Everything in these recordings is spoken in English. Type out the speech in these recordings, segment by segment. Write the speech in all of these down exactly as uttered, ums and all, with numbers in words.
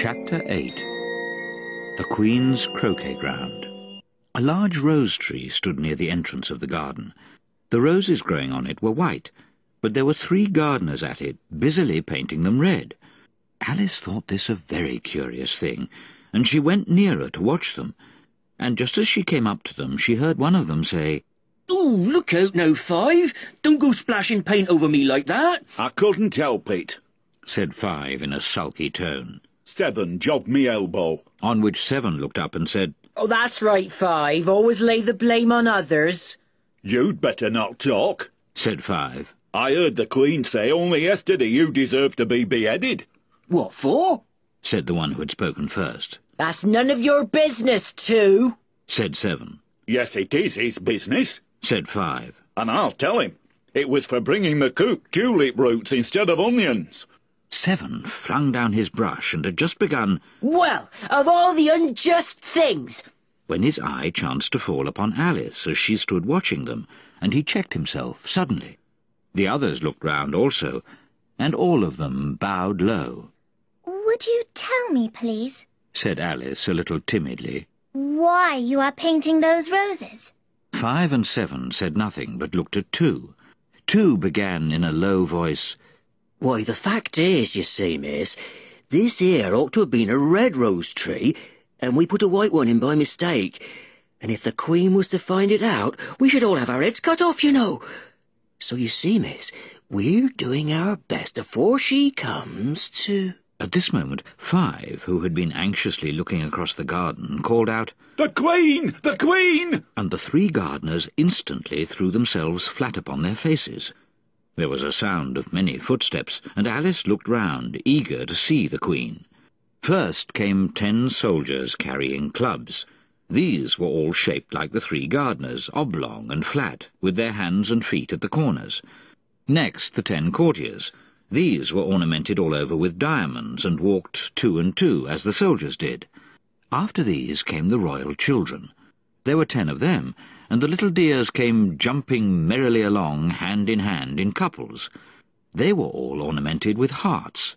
Chapter eight. The Queen's Croquet Ground. A large rose tree stood near the entrance of the garden. The roses growing on it were white, but there were three gardeners at it, busily painting them red. Alice thought this a very curious thing, and she went nearer to watch them, and just as she came up to them she heard one of them say, "Oh, look out now, Five! Don't go splashing paint over me like that!" "I couldn't help it," said Five in a sulky tone. "Seven jogged me elbow." On which Seven looked up and said, "Oh, that's right, Five. Always lay the blame on others." "You'd better not talk," said Five. "I heard the Queen say only yesterday you deserved to be beheaded." "What for?" said the one who had spoken first. "That's none of your business, Two," said Seven. "Yes, it is his business," said Five. "and I'll tell him. It was for bringing the cook tulip roots instead of onions." Seven flung down his brush and had just begun, "Well, of all the unjust things," when his eye chanced to fall upon Alice as she stood watching them, and he checked himself suddenly. The others looked round also, and all of them bowed low. "Would you tell me, please," said Alice a little timidly, "why you are painting those roses?" Five and Seven said nothing, but looked at Two. Two began in a low voice, "Why, the fact is, you see, miss, this here ought to have been a red rose tree, and we put a white one in by mistake. And if the Queen was to find it out, we should all have our heads cut off, you know. So you see, miss, we're doing our best afore she comes to—" At this moment, Five, who had been anxiously looking across the garden, called out, "The Queen! The Queen!" and the three gardeners instantly threw themselves flat upon their faces. There was a sound of many footsteps, and Alice looked round, eager to see the Queen. First came ten soldiers carrying clubs. These were all shaped like the three gardeners, oblong and flat, with their hands and feet at the corners. Next the ten courtiers. These were ornamented all over with diamonds, and walked two and two, as the soldiers did. After these came the royal children. There were ten of them, and the little dears came jumping merrily along, hand in hand, in couples. They were all ornamented with hearts.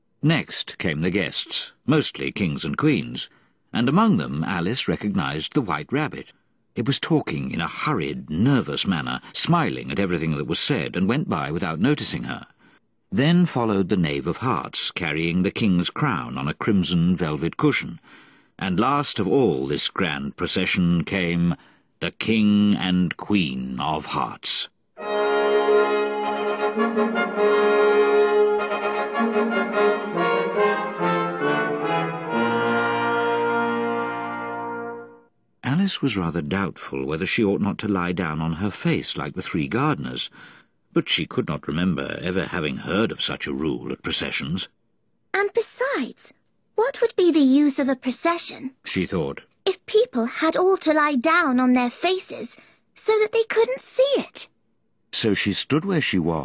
Next came the guests, mostly kings and queens, and among them Alice recognized the White Rabbit. It was talking in a hurried, nervous manner, smiling at everything that was said, and went by without noticing her. Then followed the Knave of Hearts, carrying the king's crown on a crimson velvet cushion, and last of all this grand procession came the King and Queen of Hearts. Alice was rather doubtful whether she ought not to lie down on her face like the three gardeners, but she could not remember ever having heard of such a rule at processions. "And besides, what would be the use of a procession," she thought, "if people had all to lie down on their faces so that they couldn't see it?" So she stood where she was,